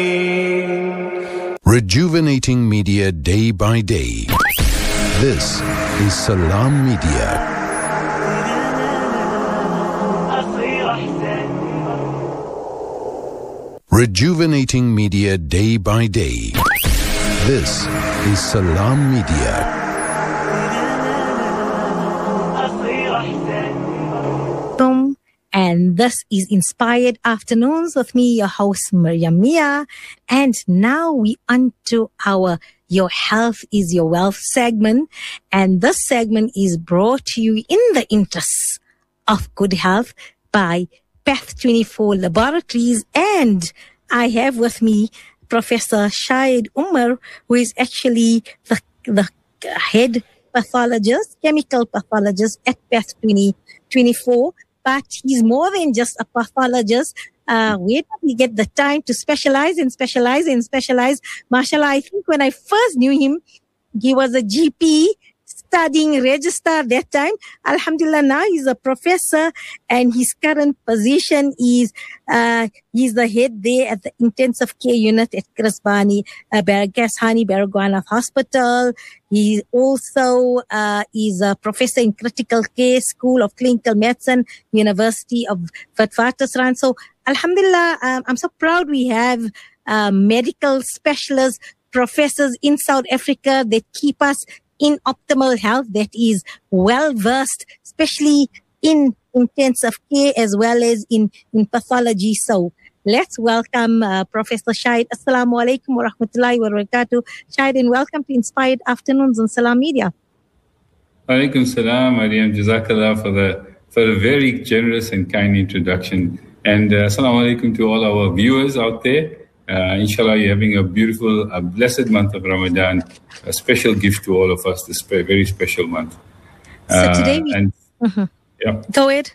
Rejuvenating media day by day. This is Salam Media. Rejuvenating media day by day. This is Salam Media. And this is Inspired Afternoons with me, your host, Miriam Mia. And now we on to our Your Health is Your Wealth segment. And this segment is brought to you in the interests of good health by Path24 Laboratories. And I have with me Professor Shahid Umar, who is actually the head pathologist, chemical pathologist at Path24. But he's more than just a pathologist. Where did he get the time to specialize? Mashallah, I think when I first knew him, he was a GP studying registrar that time. Alhamdulillah, now he's a professor, and his current position is he's the head there at the intensive care unit at Krasbani Baragwana Hospital. He also is a professor in critical care, School of Clinical Medicine, University of Witwatersrand. So alhamdulillah, I'm so proud we have medical specialists, professors in South Africa that keep us in optimal health, that is well versed, especially in intensive care as well as in pathology. So let's welcome Professor Shahid. Assalamu alaikum wa rahmatullahi wa barakatuh. Shahid, and welcome to Inspired Afternoons on Salam Media. Alaikum salam, Mariam. Jazakallah for a very generous and kind introduction. And assalamu alaikum to all our viewers out there. Inshallah, you're having a beautiful, blessed month of Ramadan, a special gift to all of us, this very special month. So today Go ahead.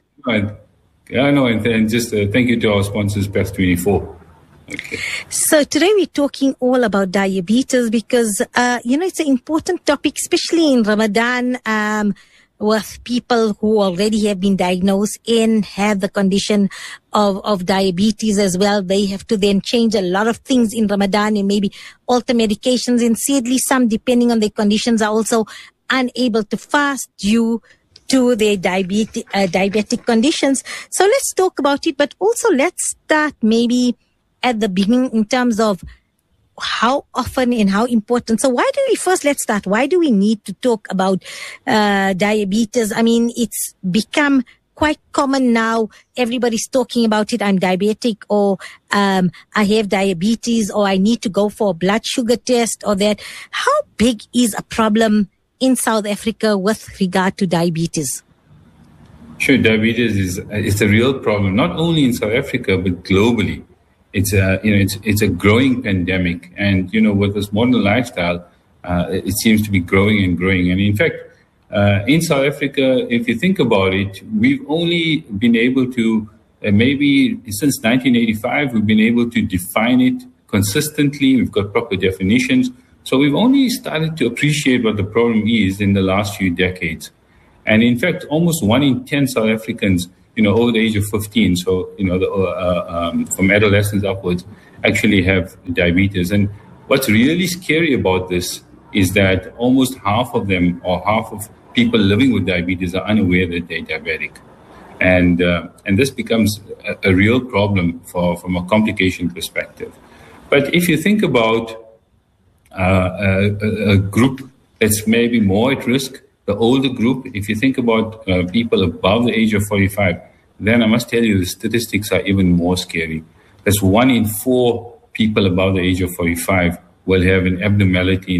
And just thank you to our sponsors, Path24. Okay. So today we're talking all about diabetes because, it's an important topic, especially in Ramadan, with people who already have been diagnosed and have the condition of diabetes as well. They have to then change a lot of things in Ramadan and maybe alter medications. And sadly, some, depending on their conditions, are also unable to fast due to their diabetic conditions. So let's talk about it, but also let's start maybe at the beginning in terms of how often and how important. So let's start. Why do we need to talk about diabetes? I mean, it's become quite common now. Everybody's talking about it. I'm diabetic, or I have diabetes, or I need to go for a blood sugar test, or that. How big is a problem in South Africa with regard to diabetes? Sure, diabetes is a real problem, not only in South Africa, but globally. It's a growing pandemic, and with this modern lifestyle, it seems to be growing and growing. And in fact, in South Africa, if you think about it, we've only been able to maybe since 1985 we've been able to define it consistently. We've got proper definitions, so we've only started to appreciate what the problem is in the last few decades. And in fact, almost 1 in 10 South Africans, over the age of 15, so, from adolescence upwards, actually have diabetes. And what's really scary about this is that almost half of them, or half of people living with diabetes, are unaware that they're diabetic. And this becomes a real problem from a complication perspective. But if you think about a group that's maybe more at risk, the older group, if you think about people above the age of 45, then I must tell you the statistics are even more scary. That's 1 in 4 people above the age of 45 will have an abnormality